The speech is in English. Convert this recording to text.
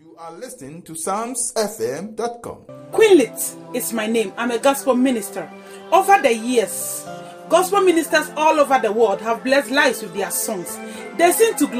You are listening to PsalmsFM.com. Queenlit is my name. I'm a gospel minister. Over the years, gospel ministers all over the world have blessed lives with their songs. They sing to